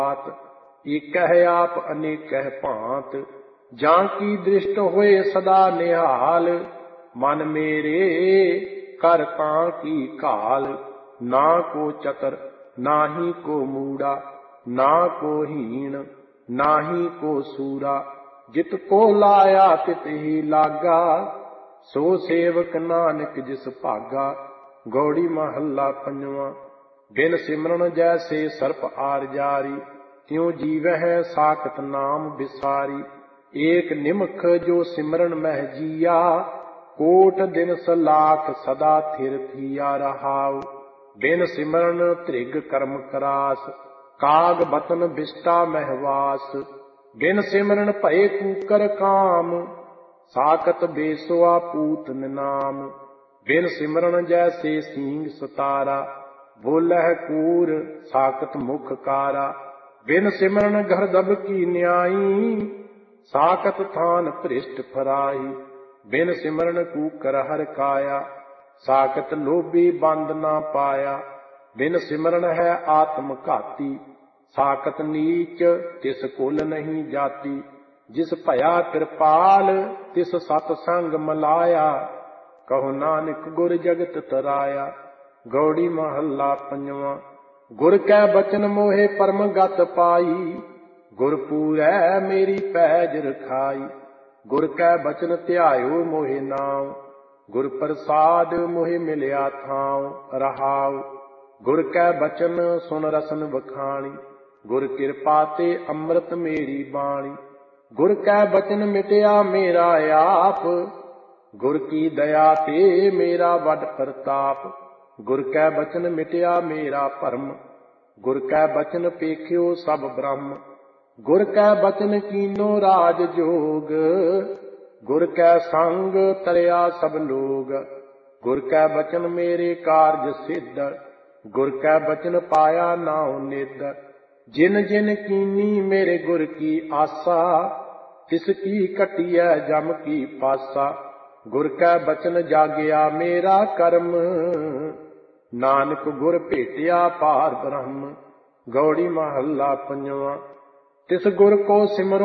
एकह आप अनेकह भांत, जाकी दृष्ट होए सदा निहाल। मन मेरे कर तां की काल, ना को चतर नाही को मूड़ा, ना को हीन नाही को सूरा। जित को लाया तित ही लागा, सो सेवक नानक जिस भागा। गौड़ी महला पंजवा। बिन सिमरन जैसे सर्प आर जारी, त्यों जीवह साकत नाम बिसारी। एक निमख जो सिमरन मह जिया, कोट दिन सलाख सदा थिर थिया रहाउ। बिन सिमरन त्रिग कर्म करास, काग बतन बिष्टा महवास। बिन सिमरन भय कूकर काम, साकत बेसुआ पूतन नाम। बिन सिमरन जैसे सींग सतारा, बोलह कूर साकत मुख कारा। बिन सिमरन घर दब की न्यायी, साकत थान भ्रिष्ट फराही। बिन सिमरन कूकर हर काया, साकत लोभी बंद ना पाया। बिन सिमरन है आत्म घाती, साकत नीच तिस कुल नहीं जाती। जिस भया कृपाल तिस सतसंग मलाया, कहो नानक गुर जगत तराया। गौड़ी महला पंजवा। गुर कै बचन मोहे परम गत पाई, गुर पूरै मेरी पैज रखाई। गुर कै बचन ध्यायो मोहे नाम, गुर प्रसाद मोहे मिलिया थाव रहाव। गुर कै बचन सुन रसन बखानी, गुर कृपा ते अमृत मेरी बाणी। गुर कै बचन मिटया मेरा आप, गुर की दया ते मेरा वड प्रताप। गुर कै बचन मिटया मेरा भरम, गुर कै बचन पेख्यो सब ब्रह्म। गुर कै बचन कीनो राज जोग, गुर कै संग तरया सब लोग। गुर कै बचन मेरे कारज सिद्ध, गुर कै बचन पाया नाउ निद। जिन जिन कीनी मेरे गुर की आसा, तिसकी कटिया जम की पासा। गुर कै बचन जागया मेरा कर्म, नानक गुर भेटिया पार ब्रह्म। गौड़ी महला पंजवा। तिस गुर को सिमरो